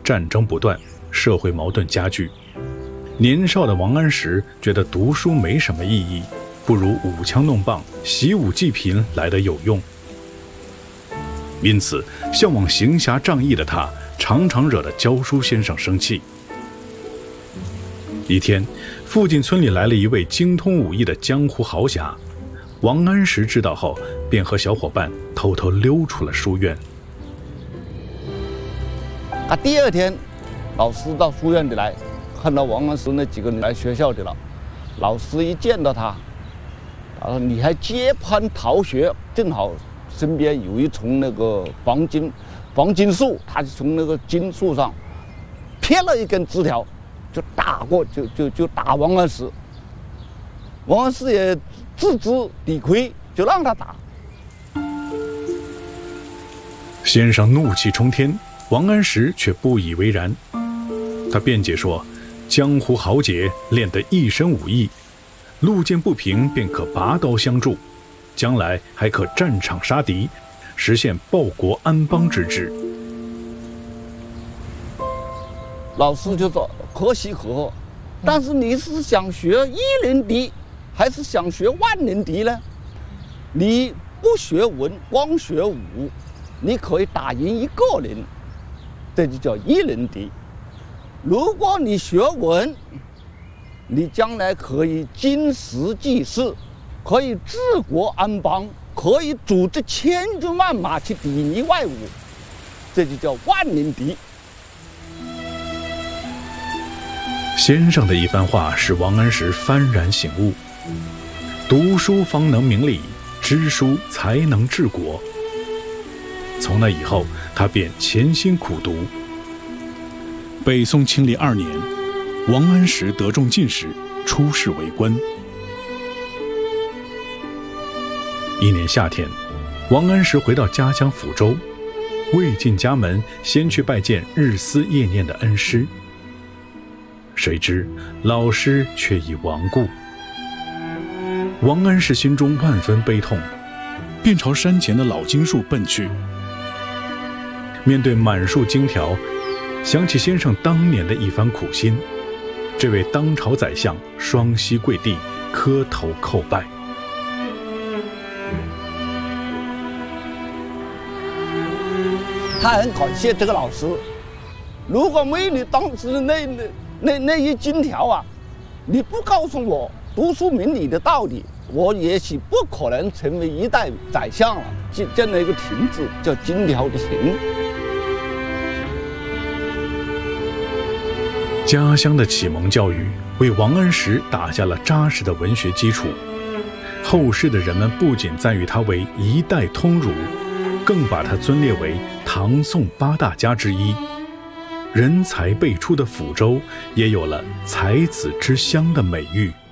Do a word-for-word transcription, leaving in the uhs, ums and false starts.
战争不断，社会矛盾加剧。年少的王安石觉得读书没什么意义，不如舞枪弄棒、习武济贫来得有用。因此，向往行侠仗义的他，常常惹得教书先生生气。一天，附近村里来了一位精通武艺的江湖豪侠，王安石知道后，便和小伙伴偷偷溜出了书院。 啊，第二天，老师到书院里来，看到王安石那几个人来学校的了。老师一见到他，他说：“你还接攀逃学？”正好身边有一丛那个黄金黄金树，他就从那个金树上撇了一根枝条，就打过，就就就打王安石。王安石也自知理亏，就让他打。 先生怒气冲天，王安石却不以为然。他辩解说，江湖豪杰练得一身武艺，路见不平便可拔刀相助，将来还可战场杀敌，实现报国安邦之志。 老师就说可喜可贺，但是你是想学一人敌，还是想学万人敌呢？你不学文，光学武，你可以打赢一个人，这就叫一人敌。如果你学文，你将来可以经时济世，可以治国安邦，可以组织千军万马去砥砺外侮，这就叫万人敌。 先生的一番话使王安石幡然醒悟，读书方能明理，知书才能治国。从那以后，他便潜心苦读。北宋庆历二年，王安石得中进士，出仕为官。一年夏天，王安石回到家乡抚州，未进家门，先去拜见日思夜念的恩师。谁知老师却已亡故。王安石心中万分悲痛，便朝山前的老荆树奔去。面对满树荆条，想起先生当年的一番苦心，这位当朝宰相双膝跪地，磕头叩拜。 他很感谢这个老师，如果没你当时那那那那一金条啊，你不告诉我读书明理的道理，我也许不可能成为一代宰相了。这这样的一个亭字叫金条的亭。 家乡的启蒙教育为王安石打下了扎实的文学基础，后世的人们不仅赞誉他为一代通儒，更把他尊列为唐宋八大家之一。人才辈出的抚州也有了才子之乡的美誉。